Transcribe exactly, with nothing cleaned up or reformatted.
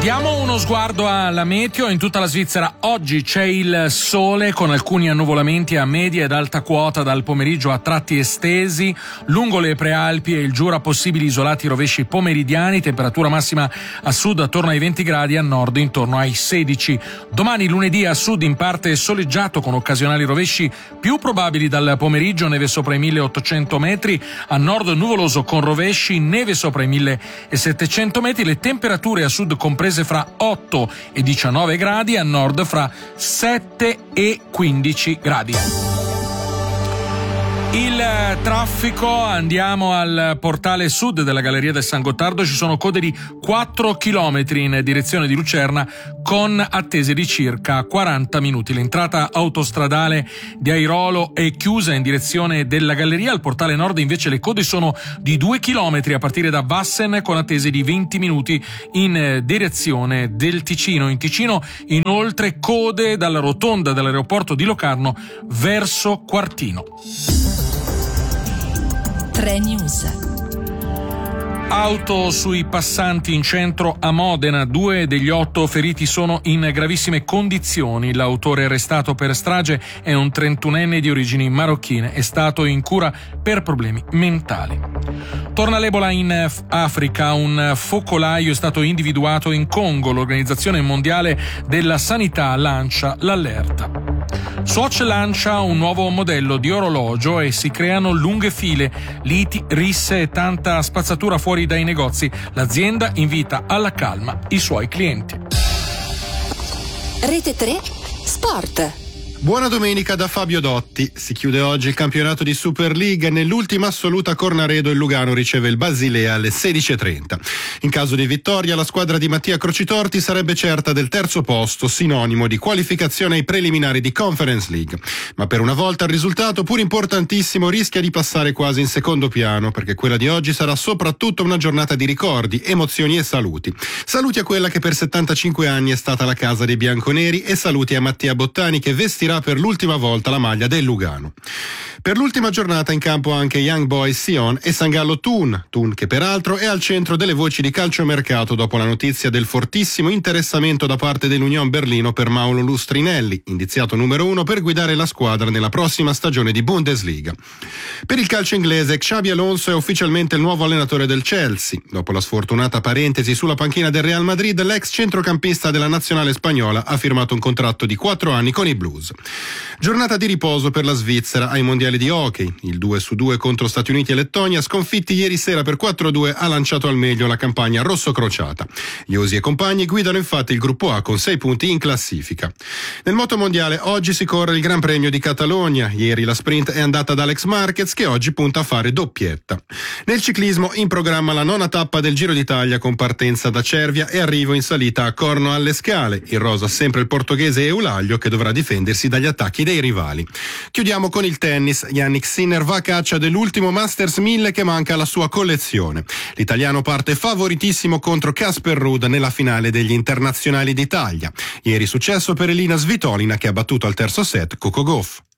Diamo uno sguardo alla meteo. In tutta la Svizzera oggi c'è il sole con alcuni annuvolamenti a media ed alta quota dal pomeriggio a tratti estesi. Lungo le prealpi e il Giura possibili isolati rovesci pomeridiani, temperatura massima a sud attorno ai venti gradi, a nord intorno ai sedici. Domani lunedì a sud in parte soleggiato con occasionali rovesci più probabili dal pomeriggio, neve sopra i milleottocento metri, a nord nuvoloso con rovesci, neve sopra i millesettecento metri. Le temperature a sud comprese fra otto e diciannove gradi, a nord fra sette e quindici gradi. Il traffico, andiamo al portale sud della Galleria del San Gottardo, ci sono code di quattro chilometri in direzione di Lucerna con attese di circa quaranta minuti. L'entrata autostradale di Airolo è chiusa in direzione della Galleria, al portale nord invece le code sono di due chilometri a partire da Vassen con attese di venti minuti in direzione del Ticino. In Ticino inoltre code dalla rotonda dell'aeroporto di Locarno verso Quartino. tre News. Auto sui passanti in centro a Modena, due degli otto feriti sono in gravissime condizioni. L'autore arrestato per strage è un trentunenne di origini marocchine, è stato in cura per problemi mentali. Torna l'Ebola in Africa, un focolaio è stato individuato in Congo, l'Organizzazione Mondiale della Sanità lancia l'allerta. Swatch lancia un nuovo modello di orologio e si creano lunghe file, liti, risse e tanta spazzatura fuori dai negozi. L'azienda invita alla calma i suoi clienti. Rete tre Sport. Buona domenica da Fabio Dotti. Si chiude oggi il campionato di Super League. Nell'ultima assoluta Cornaredo il Lugano riceve il Basilea alle sedici e trenta. In caso di vittoria la squadra di Mattia Crocitorti sarebbe certa del terzo posto, sinonimo di qualificazione ai preliminari di Conference League. Ma per una volta il risultato, pur importantissimo, rischia di passare quasi in secondo piano, perché quella di oggi sarà soprattutto una giornata di ricordi, emozioni e saluti. Saluti a quella che per settantacinque anni è stata la casa dei bianconeri e saluti a Mattia Bottani che vestirà per l'ultima volta la maglia del Lugano. Per l'ultima giornata in campo anche Young Boys Sion e San Gallo Thun, Thun che peraltro è al centro delle voci di calciomercato dopo la notizia del fortissimo interessamento da parte dell'Union Berlino per Mauro Lustrinelli, indiziato numero uno per guidare la squadra nella prossima stagione di Bundesliga. Per il calcio inglese, Xabi Alonso è ufficialmente il nuovo allenatore del Chelsea. Dopo la sfortunata parentesi sulla panchina del Real Madrid, l'ex centrocampista della nazionale spagnola ha firmato un contratto di quattro anni con i Blues. Giornata di riposo per la Svizzera ai mondiali di hockey. Il due su due contro Stati Uniti e Lettonia, sconfitti ieri sera per quattro a due, ha lanciato al meglio la campagna rosso-crociata. Gli Osi e compagni guidano infatti il gruppo A con sei punti in classifica. Nel moto mondiale oggi si corre il Gran Premio di Catalogna. Ieri la sprint è andata ad Alex Marquez che oggi punta a fare doppietta. Nel ciclismo in programma la nona tappa del Giro d'Italia con partenza da Cervia e arrivo in salita a Corno alle Scale. In rosa sempre il portoghese Eulaglio che dovrà difendersi dagli attacchi dei rivali. Chiudiamo con il tennis. Jannik Sinner va a caccia dell'ultimo Masters mille che manca alla sua collezione. L'italiano parte favoritissimo contro Casper Ruud nella finale degli internazionali d'Italia. Ieri successo per Elina Svitolina che ha battuto al terzo set Coco Gauff.